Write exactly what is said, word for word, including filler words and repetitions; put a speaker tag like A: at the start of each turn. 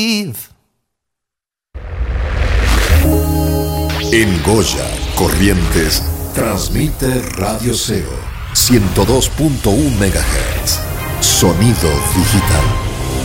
A: En Goya, Corrientes, transmite Radio Cero, ciento dos punto uno megahertz. Sonido digital.